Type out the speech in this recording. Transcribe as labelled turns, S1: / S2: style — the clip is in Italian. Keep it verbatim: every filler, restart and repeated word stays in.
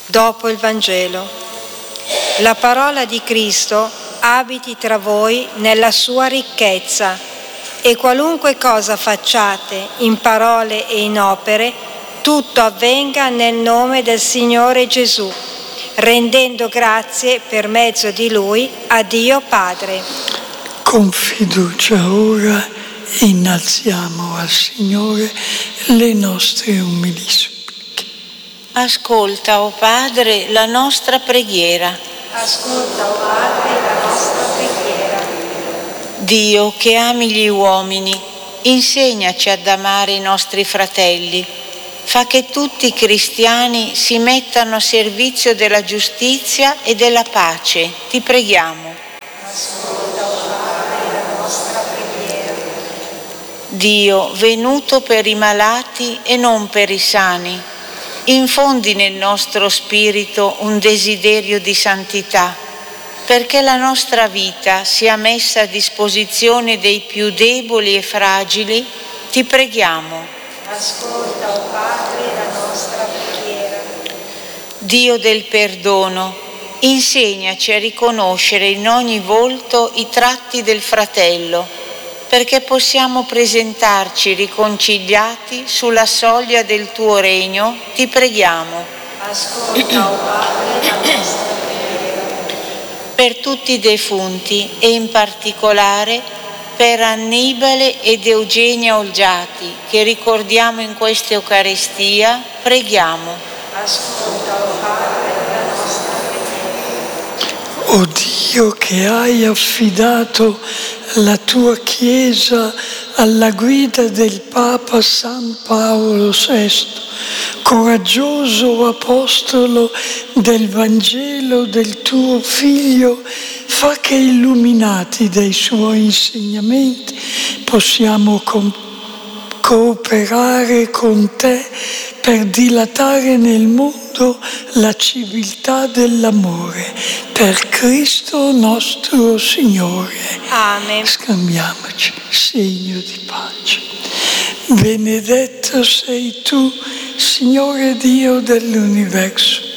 S1: Dopo il Vangelo. La parola di Cristo abiti tra voi nella sua ricchezza e qualunque cosa facciate in parole e in opere, tutto avvenga nel nome del Signore Gesù, rendendo grazie per mezzo di Lui a Dio Padre.
S2: Con fiducia ora innalziamo al Signore le nostre umili suppliche.
S3: Ascolta, o Padre, la nostra preghiera.
S1: Ascolta, o Padre, la nostra preghiera.
S3: Dio che ami gli uomini, insegnaci ad amare i nostri fratelli. Fa che tutti i cristiani si mettano a servizio della giustizia e della pace. Ti preghiamo.
S1: Ascolta, o Padre, la nostra preghiera.
S3: Dio, venuto per i malati e non per i sani, infondi nel nostro spirito un desiderio di santità, perché la nostra vita sia messa a disposizione dei più deboli e fragili. Ti preghiamo.
S1: Ascolta, o Padre, la nostra preghiera.
S3: Dio del perdono, insegnaci a riconoscere in ogni volto i tratti del fratello, perché possiamo presentarci riconciliati sulla soglia del tuo regno. Ti preghiamo.
S1: Ascolta, o Padre, la nostra preghiera.
S3: Per tutti i defunti e in particolare per Annibale ed Eugenia Olgiati, che ricordiamo in questa Eucaristia, preghiamo.
S1: Ascolta, o Padre, la nostra preghiera.
S2: O Dio che hai affidato la tua Chiesa alla guida del Papa San Paolo sesto, coraggioso apostolo del Vangelo del tuo Figlio, fa che illuminati dai suoi insegnamenti possiamo com- cooperare con te per dilatare nel mondo la civiltà dell'amore. Per Cristo nostro Signore.
S1: Amen.
S2: Scambiamoci segno di pace. Benedetto sei tu, Signore Dio dell'universo,